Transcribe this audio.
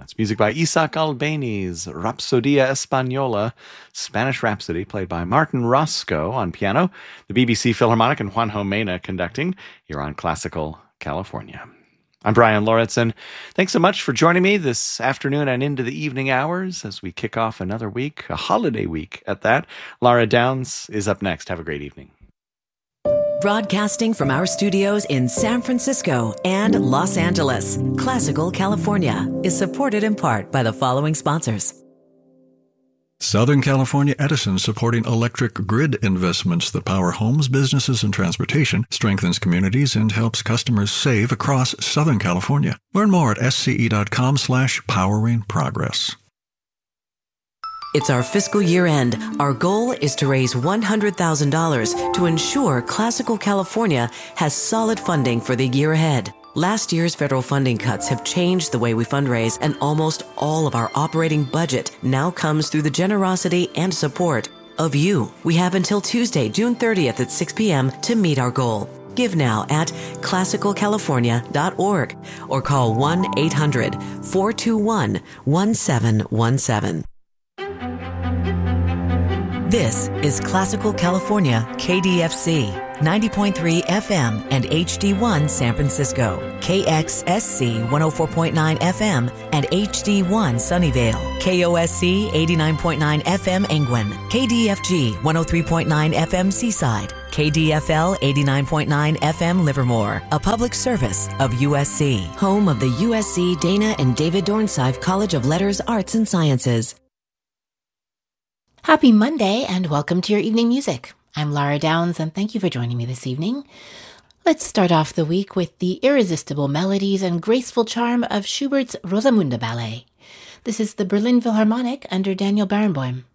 That's music by Isaac Albéniz, Rapsodia Española, Spanish Rhapsody, played by Martin Roscoe on piano, the BBC Philharmonic and Juanjo Mena conducting, here on Classical California. I'm Brian Lauritsen. Thanks so much for joining me this afternoon and into the evening hours as we kick off another week, a holiday week at that. Laura Downs is up next. Have a great evening. Broadcasting from our studios in San Francisco and Los Angeles, Classical California is supported in part by the following sponsors. Southern California Edison, supporting electric grid investments that power homes, businesses, and transportation, strengthens communities, and helps customers save across Southern California. Learn more at sce.com/poweringprogress. It's our fiscal year end. Our goal is to raise $100,000 to ensure Classical California has solid funding for the year ahead. Last year's federal funding cuts have changed the way we fundraise, and almost all of our operating budget now comes through the generosity and support of you. We have until Tuesday, June 30th at 6 p.m. to meet our goal. Give now at classicalcalifornia.org or call 1-800-421-1717. This is Classical California, KDFC, 90.3 FM and HD1 San Francisco, KXSC 104.9 FM and HD1 Sunnyvale, KOSC 89.9 FM Angwin, KDFG 103.9 FM Seaside, KDFL 89.9 FM Livermore, a public service of USC, home of the USC Dana and David Dornsife College of Letters, Arts and Sciences. Happy Monday and welcome to your evening music. I'm Laura Downs and thank you for joining me this evening. Let's start off the week with the irresistible melodies and graceful charm of Schubert's Rosamunde Ballet. This is the Berlin Philharmonic under Daniel Barenboim.